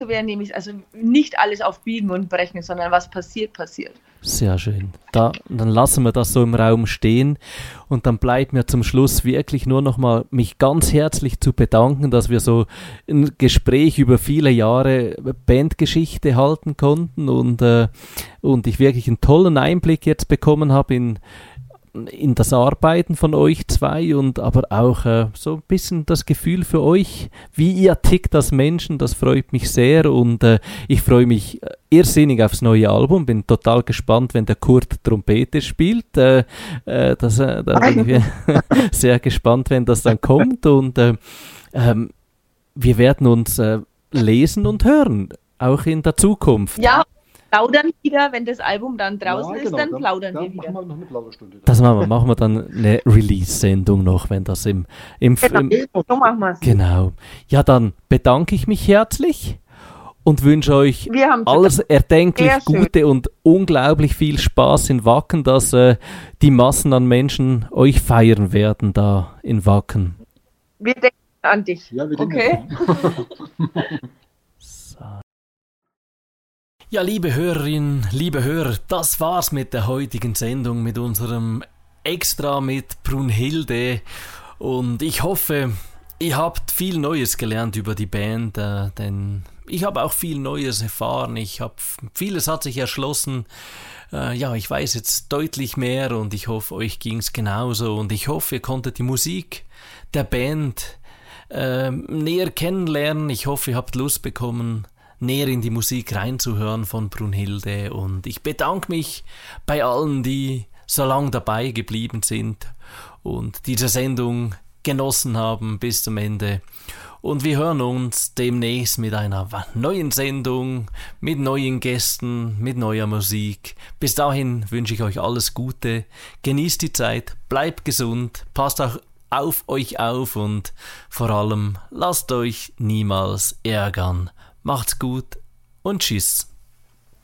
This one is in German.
wäre nämlich, also nicht alles auf Biegen und Brechen, sondern was passiert, passiert. Sehr schön. Dann lassen wir das so im Raum stehen und dann bleibt mir zum Schluss wirklich nur noch mal mich ganz herzlich zu bedanken, dass wir so ein Gespräch über viele Jahre Bandgeschichte halten konnten und ich wirklich einen tollen Einblick jetzt bekommen habe in das Arbeiten von euch zwei und aber auch so ein bisschen das Gefühl für euch, wie ihr tickt als Menschen, das freut mich sehr und ich freue mich irrsinnig aufs neue Album, bin total gespannt, wenn der Kurt Trompete spielt, da bin ich sehr gespannt, wenn das dann kommt und wir werden uns lesen und hören, auch in der Zukunft. Ja. Plaudern wieder, wenn das Album dann draußen ist, dann plaudern wir wieder. Machen wir noch eine Plauderstunde. Das machen wir dann eine Release-Sendung noch, wenn das im so machen wir es. Genau. Ja, dann bedanke ich mich herzlich und wünsche euch alles erdenklich Gute und unglaublich viel Spaß in Wacken, dass die Massen an Menschen euch feiern werden da in Wacken. Wir denken an dich. Ja, wir denken okay? Ja, liebe Hörerinnen, liebe Hörer, das war's mit der heutigen Sendung, mit unserem Extra mit Brunhilde und ich hoffe, ihr habt viel Neues gelernt über die Band, denn ich habe auch viel Neues erfahren, vieles hat sich erschlossen, ich weiß jetzt deutlich mehr und ich hoffe, euch ging's genauso und ich hoffe, ihr konntet die Musik der Band näher kennenlernen, ich hoffe, ihr habt Lust bekommen, näher in die Musik reinzuhören von Brunhilde und ich bedanke mich bei allen, die so lange dabei geblieben sind und diese Sendung genossen haben bis zum Ende und wir hören uns demnächst mit einer neuen Sendung, mit neuen Gästen, mit neuer Musik. Bis dahin wünsche ich euch alles Gute, genießt die Zeit, bleibt gesund, passt auch auf euch auf und vor allem lasst euch niemals ärgern. Macht's gut und tschüss.